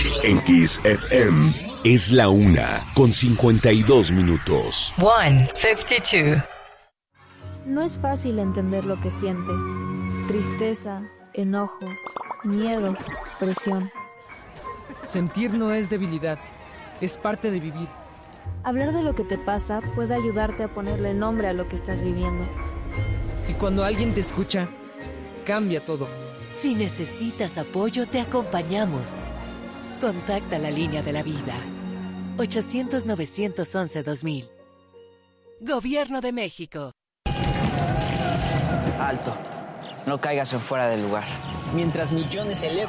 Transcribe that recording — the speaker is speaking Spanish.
En Kiss FM es la 1:52. 1:52. No es fácil entender lo que sientes. Tristeza, enojo, miedo, presión. Sentir no es debilidad, es parte de vivir. Hablar de lo que te pasa puede ayudarte a ponerle nombre a lo que estás viviendo. Y cuando alguien te escucha, cambia todo. Si necesitas apoyo, te acompañamos. Contacta la línea de la vida. 800-911-2000. Gobierno de México. Alto. No caigas en fuera del lugar. Mientras millones celebran